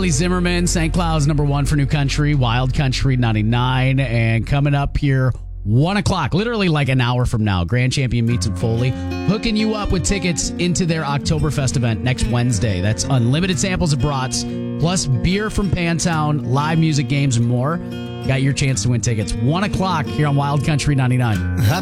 Foley Zimmerman, St. Cloud's #1 for New Country, Wild Country 99. And coming up here, 1 o'clock, literally like an hour from now, Grand Champion Meats and Foley, hooking you up with tickets into their Oktoberfest event next Wednesday. That's unlimited samples of brats, plus beer from Pantown, live music, games, and more. Got your chance to win tickets. 1 o'clock here on Wild Country 99.